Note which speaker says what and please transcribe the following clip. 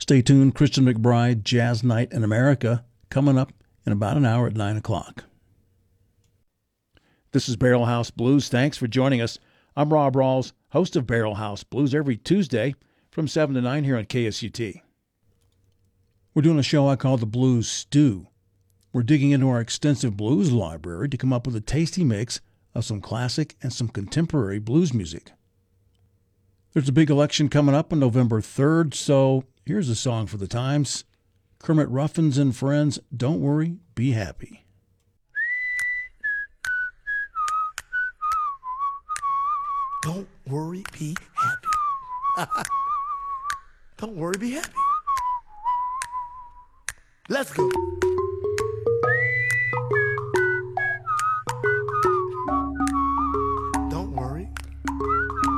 Speaker 1: Stay tuned. Christian McBride, Jazz Night in America, coming up in about an hour at 9 o'clock. This is Barrel House Blues. Thanks for joining us. I'm Rob Rawls, host of Barrel House Blues, every Tuesday from 7 to 9 here on KSUT. We're doing a show I call the Blues Stew. We're digging into our extensive blues library to come up with a tasty mix of some classic and some contemporary blues music. There's a big election coming up on November 3rd, so here's a song for the times. Kermit Ruffins and Friends, Don't Worry, Be Happy.
Speaker 2: Don't worry, be happy. Don't worry, be happy. Let's go.